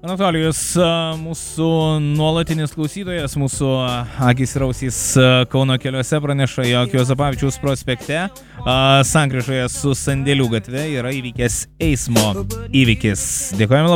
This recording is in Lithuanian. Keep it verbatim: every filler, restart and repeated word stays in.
Anatolijus, mūsų nuolatinis klausytojas, mūsų akys ir ausys Kauno keliuose praneša, jog Juozapavičiaus prospekte sankryžoje su Sandėlių gatve yra įvykęs eismo įvykis. Dėkojame labai.